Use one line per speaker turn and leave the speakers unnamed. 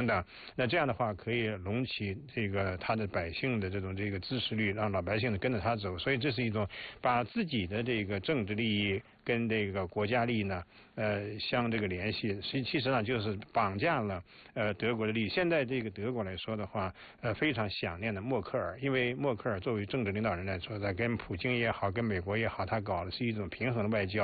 的。那这样的话可以隆起这个他的百姓的这个支持率，让老百姓跟着他走。所以这是一种把自己的这个政治利益跟这个国家利益呢相这个联系，其实上就是绑架了德国的利益。现在这个德国来说的话，非常想念的默克尔，因为默克尔作为政治领导人来说，在跟普京也好，跟美国也好，他搞的是一种平衡的外交。